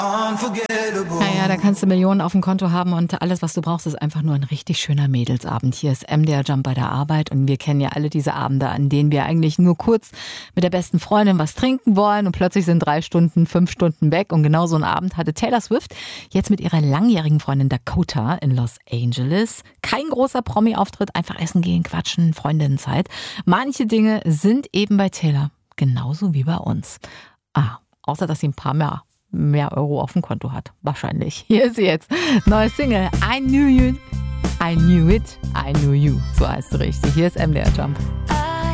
Naja, da kannst du Millionen auf dem Konto haben und alles, was du brauchst, ist einfach nur ein richtig schöner Mädelsabend. Hier ist MDR Jump bei der Arbeit und wir kennen ja alle diese Abende, an denen wir eigentlich nur kurz mit der besten Freundin was trinken wollen und plötzlich sind 3 Stunden, 5 Stunden weg und genau so einen Abend hatte Taylor Swift jetzt mit ihrer langjährigen Freundin Dakota in Los Angeles. Kein großer Promi-Auftritt, einfach essen gehen, quatschen, Freundinnenzeit. Manche Dinge sind eben bei Taylor genauso wie bei uns. Außer dass sie ein paar mehr Euro auf dem Konto hat. Wahrscheinlich. Hier ist sie jetzt. Neue Single. I knew you. I knew it. I knew you. So heißt es richtig. Hier ist MDR Jump.